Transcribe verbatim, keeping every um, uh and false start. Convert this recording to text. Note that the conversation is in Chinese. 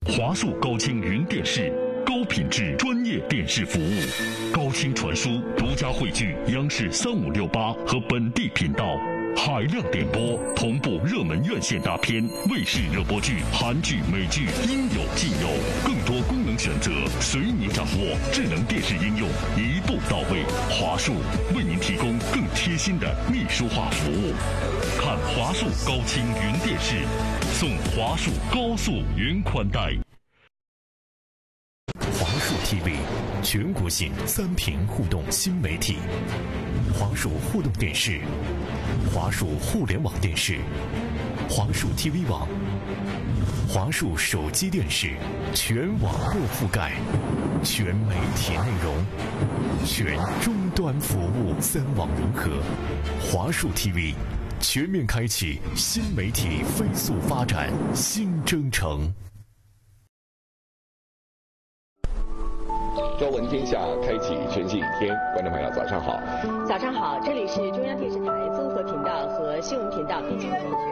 华数高清云电视，高品质专业电视服务，高清传输，独家汇聚央视三五六八和本地频道，海量点播，同步热门院线大片、卫视热播剧、韩剧、美剧，应有尽有，更多功能选择随你掌握。智能电视应用一步到位，华数为您提供更贴心的秘书化服务。看华数高清云电视，送华数高速云宽带。 华数 T V 全国性三屏互动新媒体，华数互动电视、华数互联网电视、华数 T V 网、华数手机电视，全网络覆盖，全媒体内容，全终端服务，三网融合。华数 T V 全面开启新媒体飞速发展新征程。 朝闻天下，开启全新一天。观众朋友，早上好！ 早上好，这里是中央电视台综合频道和新闻频道并机播出。